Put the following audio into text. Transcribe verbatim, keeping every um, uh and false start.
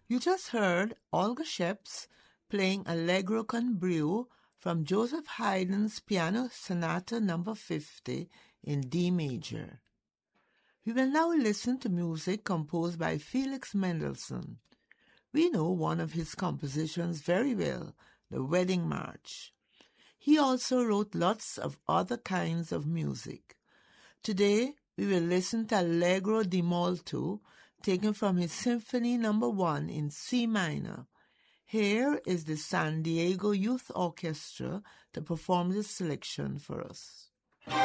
You just heard Olga Sheps playing Allegro con brio from Joseph Haydn's Piano Sonata number fifty in D major. We will now listen to music composed by Felix Mendelssohn. We know one of his compositions very well, the Wedding March. He also wrote lots of other kinds of music. Today, we will listen to Allegro di molto, taken from his Symphony number one in C minor. Here is the San Diego Youth Orchestra to perform this selection for us.